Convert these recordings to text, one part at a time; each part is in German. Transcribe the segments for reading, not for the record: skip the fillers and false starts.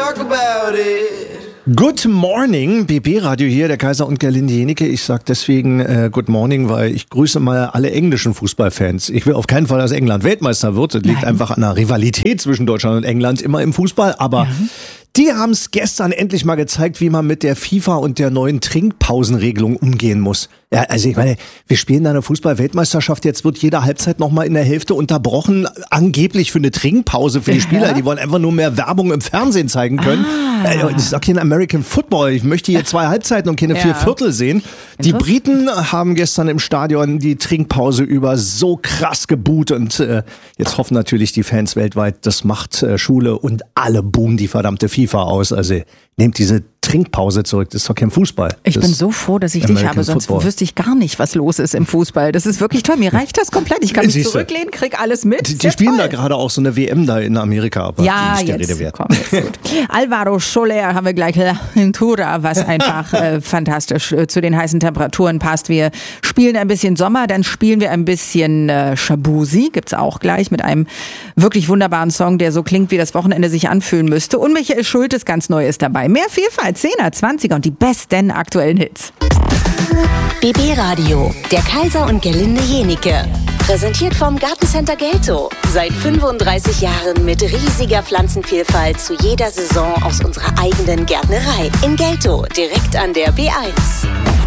talk about it. Good morning, BB Radio hier, der Kaiser und Gerlinde Jenike. Ich sag deswegen Good morning, weil ich grüße mal alle englischen Fußballfans. Ich will auf keinen Fall, dass England Weltmeister wird. Das liegt einfach an der Rivalität zwischen Deutschland und England immer im Fußball. Aber die haben es gestern endlich mal gezeigt, wie man mit der FIFA und der neuen Trinkpausenregelung umgehen muss. Ja, also ich meine, wir spielen da eine Fußball-Weltmeisterschaft, jetzt wird jede Halbzeit nochmal in der Hälfte unterbrochen, angeblich für eine Trinkpause für die Spieler. Die wollen einfach nur mehr Werbung im Fernsehen zeigen können. Das ist auch kein American Football. Ich möchte hier 2 Halbzeiten und keine 4 Viertel sehen. Die Briten haben gestern im Stadion die Trinkpause über so krass geboot und jetzt hoffen natürlich die Fans weltweit, das macht Schule und alle buhen die verdammte FIFA aus. Also nehmt diese Trinkpause zurück, das ist doch kein Fußball. Ich bin so froh, dass ich dich habe, sonst wüsste ich gar nicht, was los ist im Fußball. Das ist wirklich toll, mir reicht das komplett. Ich kann mich zurücklehnen, krieg alles mit. Die spielen da gerade auch so eine WM da in Amerika, aber ja, die ist der jetzt, Rede wert. Komm, jetzt gut. Alvaro Soler haben wir gleich Ventura, was einfach fantastisch zu den heißen Temperaturen passt. Wir spielen ein bisschen Sommer, dann spielen wir ein bisschen Shabuzi, gibt's auch gleich mit einem wirklich wunderbaren Song, der so klingt, wie das Wochenende sich anfühlen müsste. Und Michael Schultes ganz neu ist dabei. Mehr Vielfalt, 10er, 20er und die besten aktuellen Hits. BB Radio, der Kaiser und Gerlinde Jenike. Präsentiert vom Gartencenter Gelto. Seit 35 Jahren mit riesiger Pflanzenvielfalt zu jeder Saison aus unserer eigenen Gärtnerei. In Gelto, direkt an der B1.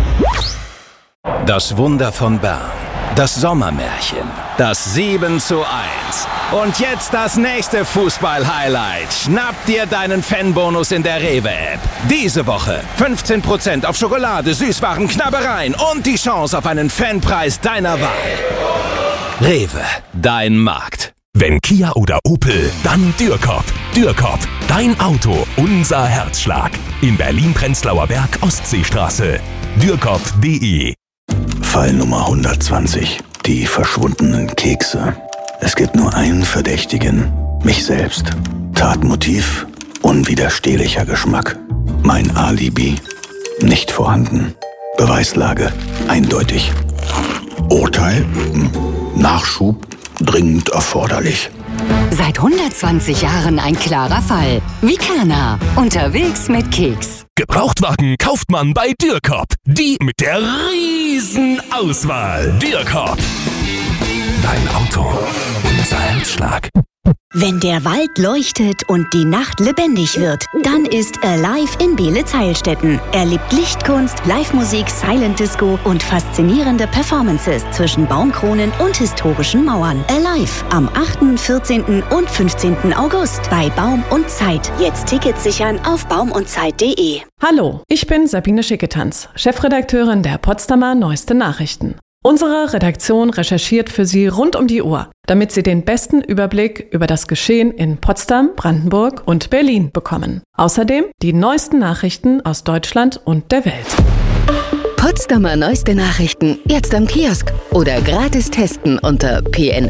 Das Wunder von Bern. Das Sommermärchen. Das 7:1. Und jetzt das nächste Fußball-Highlight. Schnapp dir deinen Fanbonus in der Rewe-App. Diese Woche 15% auf Schokolade, Süßwaren, Knabbereien und die Chance auf einen Fanpreis deiner Wahl. Rewe, dein Markt. Wenn Kia oder Opel, dann Dürkop. Dürkop, dein Auto, unser Herzschlag. In Berlin-Prenzlauer Berg, Ostseestraße. Dürkop.de. Fall Nummer 120. Die verschwundenen Kekse. Es gibt nur einen Verdächtigen. Mich selbst. Tatmotiv. Unwiderstehlicher Geschmack. Mein Alibi. Nicht vorhanden. Beweislage. Eindeutig. Urteil. Nachschub. Dringend erforderlich. Seit 120 Jahren ein klarer Fall. Vicana. Unterwegs mit Keks. Gebrauchtwagen kauft man bei Dürkop. Die mit der riesen Auswahl. Dürkop. Dein Auto, unser Herzschlag. Wenn der Wald leuchtet und die Nacht lebendig wird, dann ist Alive in Beelitz-Heilstätten. Erlebt Lichtkunst, Live-Musik, Silent Disco und faszinierende Performances zwischen Baumkronen und historischen Mauern. Alive am 8., 14. und 15. August bei Baum und Zeit. Jetzt Tickets sichern auf baumundzeit.de. Hallo, ich bin Sabine Schicketanz, Chefredakteurin der Potsdamer Neueste Nachrichten. Unsere Redaktion recherchiert für Sie rund um die Uhr, damit Sie den besten Überblick über das Geschehen in Potsdam, Brandenburg und Berlin bekommen. Außerdem die neuesten Nachrichten aus Deutschland und der Welt. Potsdamer Neueste Nachrichten jetzt am Kiosk oder gratis testen unter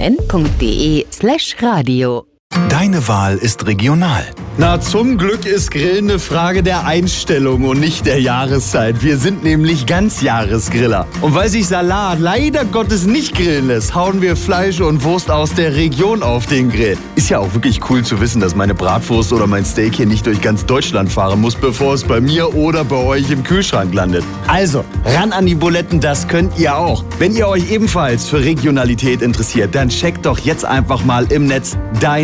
pnn.de/radio. Deine Wahl ist regional. Na, zum Glück ist Grillen eine Frage der Einstellung und nicht der Jahreszeit. Wir sind nämlich Ganzjahresgriller. Und weil sich Salat leider Gottes nicht grillen lässt, hauen wir Fleisch und Wurst aus der Region auf den Grill. Ist ja auch wirklich cool zu wissen, dass meine Bratwurst oder mein Steak hier nicht durch ganz Deutschland fahren muss, bevor es bei mir oder bei euch im Kühlschrank landet. Also, ran an die Buletten, das könnt ihr auch. Wenn ihr euch ebenfalls für Regionalität interessiert, dann checkt doch jetzt einfach mal im Netz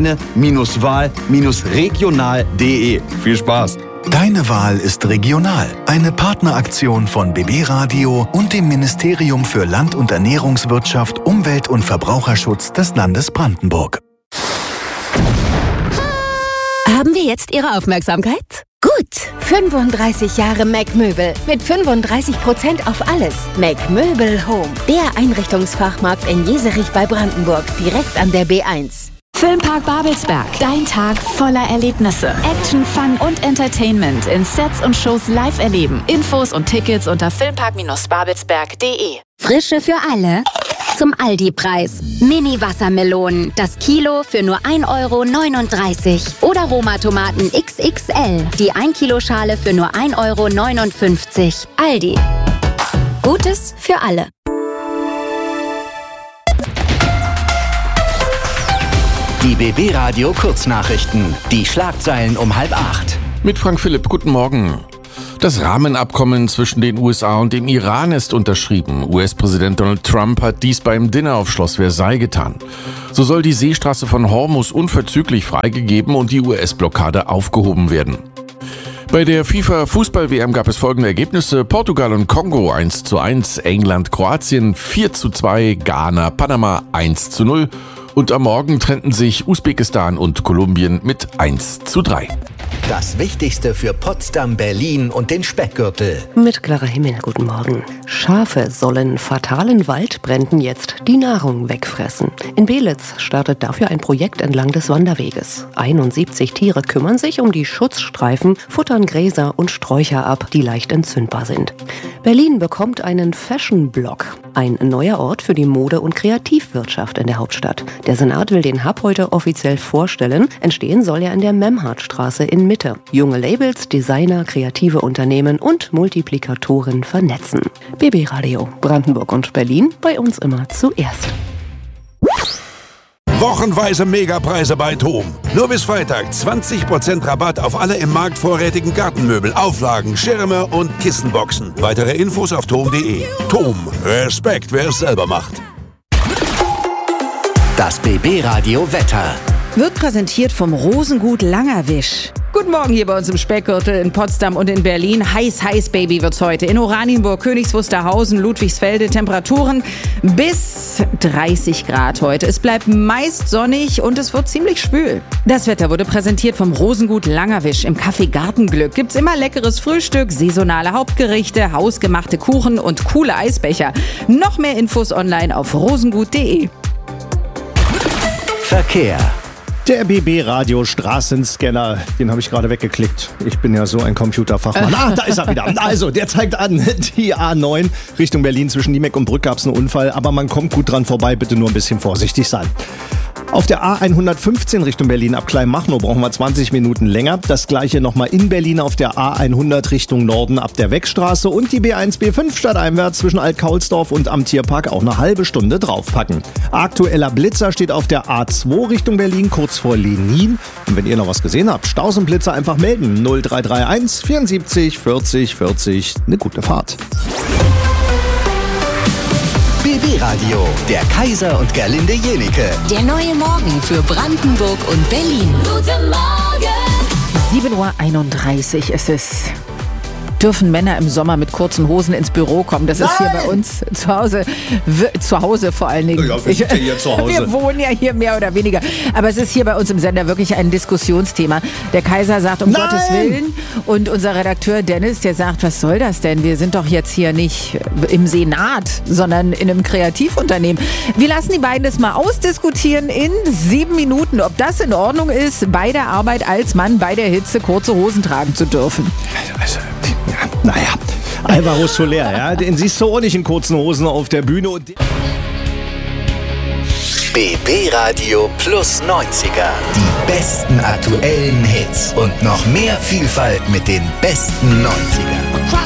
deine-wahl-regional.de. Viel Spaß! Deine Wahl ist regional. Eine Partneraktion von BB Radio und dem Ministerium für Land- und Ernährungswirtschaft, Umwelt- und Verbraucherschutz des Landes Brandenburg. Haben wir jetzt Ihre Aufmerksamkeit? Gut, 35 Jahre Mac Möbel mit 35% auf alles. Mac Möbel Home, der Einrichtungsfachmarkt in Jeserich bei Brandenburg, direkt an der B1. Filmpark Babelsberg. Dein Tag voller Erlebnisse. Action, Fun und Entertainment in Sets und Shows live erleben. Infos und Tickets unter filmpark-babelsberg.de. Frische für alle zum Aldi-Preis. Mini-Wassermelonen, das Kilo für nur 1,39 € oder Roma-Tomaten XXL, die 1-Kilo-Schale für nur 1,59 €. Aldi. Gutes für alle. Die BB Radio Kurznachrichten. Die Schlagzeilen um 7:30. Mit Frank Philipp, guten Morgen. Das Rahmenabkommen zwischen den USA und dem Iran ist unterschrieben. US-Präsident Donald Trump hat dies beim Dinner auf Schloss Versailles getan. So soll die Seestraße von Hormuz unverzüglich freigegeben und die US-Blockade aufgehoben werden. Bei der FIFA-Fußball-WM gab es folgende Ergebnisse: Portugal und Kongo 1:1, England, Kroatien 4:2, Ghana, Panama 1:0 und am Morgen trennten sich Usbekistan und Kolumbien mit 1:3. Das Wichtigste für Potsdam, Berlin und den Speckgürtel. Mit Clara Himmel, guten Morgen. Schafe sollen fatalen Waldbränden jetzt die Nahrung wegfressen. In Belitz startet dafür ein Projekt entlang des Wanderweges. 71 Tiere kümmern sich um die Schutzstreifen, futtern Gräser und Sträucher ab, die leicht entzündbar sind. Berlin bekommt einen Fashion-Block, ein neuer Ort für die Mode- und Kreativwirtschaft in der Hauptstadt. Der Senat will den Hub heute offiziell vorstellen. Entstehen soll er in der Memhardstraße in Mitte. Junge Labels, Designer, kreative Unternehmen und Multiplikatoren vernetzen. BB Radio, Brandenburg und Berlin, bei uns immer zuerst. Wochenweise Megapreise bei TOM. Nur bis Freitag 20% Rabatt auf alle im Markt vorrätigen Gartenmöbel, Auflagen, Schirme und Kissenboxen. Weitere Infos auf tom.de. TOM, Respekt, wer es selber macht. Das BB Radio Wetter wird präsentiert vom Rosengut Langerwisch. Guten Morgen hier bei uns im Speckgürtel in Potsdam und in Berlin. Heiß, Baby wird's heute. In Oranienburg, Königs Wusterhausen, Ludwigsfelde Temperaturen bis 30 Grad heute. Es bleibt meist sonnig und es wird ziemlich schwül. Das Wetter wurde präsentiert vom Rosengut Langerwisch. Im Café Gartenglück gibt's immer leckeres Frühstück, saisonale Hauptgerichte, hausgemachte Kuchen und coole Eisbecher. Noch mehr Infos online auf rosengut.de. Verkehr. Der BB-Radio Straßenscanner, den habe ich gerade weggeklickt. Ich bin ja so ein Computerfachmann. Da ist er wieder. Also, der zeigt an, die A9 Richtung Berlin zwischen Niemek und Brück gab es einen Unfall, aber man kommt gut dran vorbei, bitte nur ein bisschen vorsichtig sein. Auf der A115 Richtung Berlin ab Kleinmachnow brauchen wir 20 Minuten länger. Das gleiche nochmal in Berlin auf der A100 Richtung Norden ab der Weckstraße und die B1, B5 stadteinwärts zwischen Alt-Kaulsdorf und am Tierpark auch eine halbe Stunde draufpacken. Aktueller Blitzer steht auf der A2 Richtung Berlin kurz vor Lenin. Und wenn ihr noch was gesehen habt, Staus und Blitzer einfach melden. 0331 74 40 40. Eine gute Fahrt. BB Radio, der Kaiser und Gerlinde Jenike. Der neue Morgen für Brandenburg und Berlin. Guten Morgen! 7:31 Uhr ist es. Dürfen Männer im Sommer mit kurzen Hosen ins Büro kommen? Das ist hier bei uns zu Hause. Zu Hause vor allen Dingen. Ja, wir sind ja hier zu Hause. Wir wohnen ja hier mehr oder weniger. Aber es ist hier bei uns im Sender wirklich ein Diskussionsthema. Der Kaiser sagt, um Gottes Willen. Und unser Redakteur Dennis, der sagt, was soll das denn? Wir sind doch jetzt hier nicht im Senat, sondern in einem Kreativunternehmen. Wir lassen die beiden das mal ausdiskutieren in 7 Minuten, ob das in Ordnung ist, bei der Arbeit als Mann bei der Hitze kurze Hosen tragen zu dürfen. Also, naja, Alvaro Soler, ja, den siehst du auch nicht in kurzen Hosen auf der Bühne. BB Radio plus 90er. Die besten aktuellen Hits und noch mehr Vielfalt mit den besten 90ern.